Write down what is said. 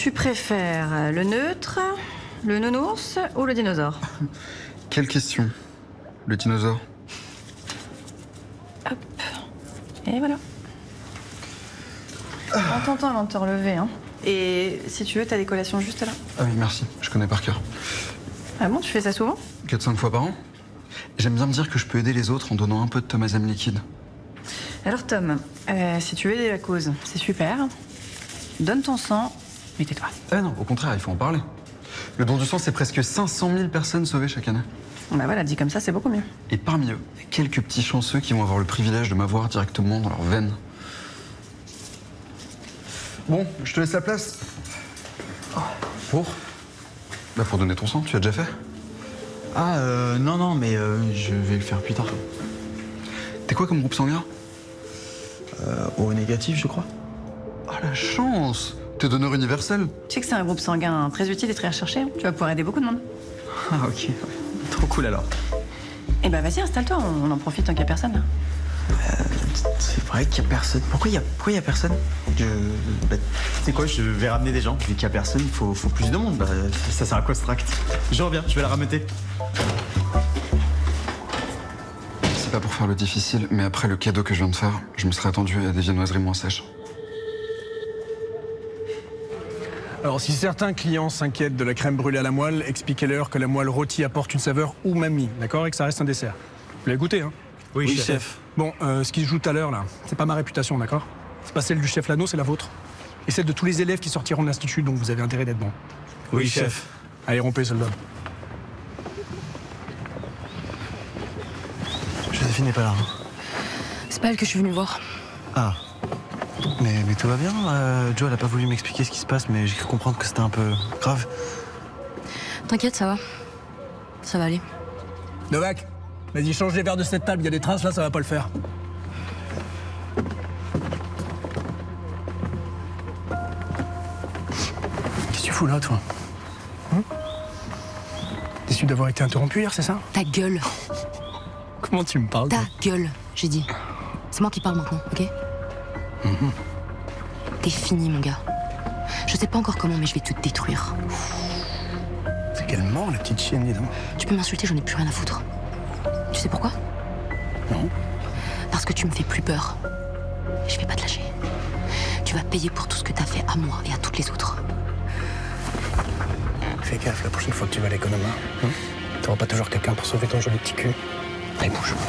Tu préfères le neutre, le nounours ou le dinosaure? Quelle question? Le dinosaure. Hop. Et voilà. On t'entend avant de te relever, hein. Et si tu veux, t'as des collations juste là. Ah oui, merci. Je connais par cœur. Ah bon, tu fais ça souvent? 4-5 fois par an. J'aime bien me dire que je peux aider les autres en donnant un peu de Thomasem liquide. Alors Tom, si tu veux aider la cause, c'est super. Donne ton sang, mais tais-toi. Ah non, au contraire, il faut en parler. Le don du sang, c'est presque 500 000 personnes sauvées chaque année. Bah voilà, dit comme ça, c'est beaucoup mieux. Et parmi eux, il y a quelques petits chanceux qui vont avoir le privilège de m'avoir directement dans leurs veines. Bon, je te laisse la place. Pour? Bah pour donner ton sang, tu as déjà fait? Non, mais je vais le faire plus tard. T'es quoi comme groupe sanguin? O négatif, je crois. Oh la chance! T'es donneur universel? Tu sais que c'est un groupe sanguin très utile et très recherché, hein. Tu vas pouvoir aider beaucoup de monde. Ah, ok. Trop cool alors. Eh bah vas-y, installe-toi, on en profite tant qu'il y a personne là. C'est vrai qu'il y a personne. Pourquoi il y a personne? Tu sais quoi, je vais ramener des gens. Vu qu'il y a personne, il faut plus de monde. Bah, ça sert à quoi ce tract? Je reviens, je vais la rameuter. C'est pas pour faire le difficile, mais après le cadeau que je viens de faire, je me serais attendu à des viennoiseries moins sèches. Alors, si certains clients s'inquiètent de la crème brûlée à la moelle, expliquez-leur que la moelle rôtie apporte une saveur umami, d'accord? Et que ça reste un dessert. Vous l'avez goûté, hein? Oui, chef. Bon, ce qui se joue tout à l'heure, là, c'est pas ma réputation, d'accord? C'est pas celle du chef Lano, c'est la vôtre. Et celle de tous les élèves qui sortiront de l'institut, donc vous avez intérêt d'être bon. Oui, chef. Allez, rompez, soldat. Joséphine n'est pas là. Hein. C'est pas elle que je suis venue voir. Ah. Mais tout va bien. Joe, elle a pas voulu m'expliquer ce qui se passe, mais j'ai cru comprendre que c'était un peu grave. T'inquiète, ça va. Ça va aller. Novak, vas-y, change les verres de cette table, il y a des traces là, ça va pas le faire. Qu'est-ce que tu fous là, toi? Déçu d'avoir été interrompu hier, c'est ça? Ta gueule. Comment tu me parles? Ta gueule, j'ai dit. C'est moi qui parle maintenant, ok? T'es fini, mon gars. Je sais pas encore comment, mais je vais te détruire. C'est qu'elle ment, la petite chienne, dis donc. Tu peux m'insulter, j'en ai plus rien à foutre. Tu sais pourquoi? Non. Parce que tu me fais plus peur. Je vais pas te lâcher. Tu vas payer pour tout ce que t'as fait à moi et à toutes les autres. Fais gaffe la prochaine fois que tu vas à l'économa. T'auras pas toujours quelqu'un pour sauver ton joli petit cul. Allez, bouge.